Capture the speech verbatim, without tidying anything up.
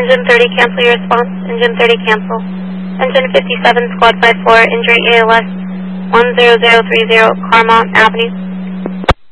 Engine thirty, cancel your response. Engine thirty, cancel. Engine fifty-seven, Squad five four, injury A L S one zero zero three zero, Carmont Avenue.